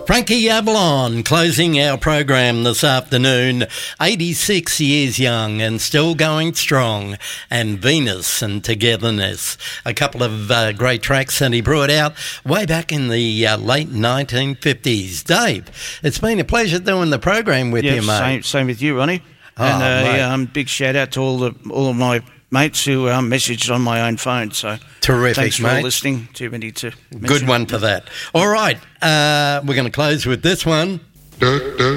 Frankie Avalon closing our program this afternoon. 86 years young and still going strong. And Venus and Togetherness. A couple of great tracks that he brought out way back in the late 1950s. Dave, it's been a pleasure doing the program with you, mate. Same with you, Ronnie. And big shout out to all of my mates who messaged on my own phone. So terrific, thanks for mate. listening. Too many to mention. Good one for that. All right, we're going to close with this one.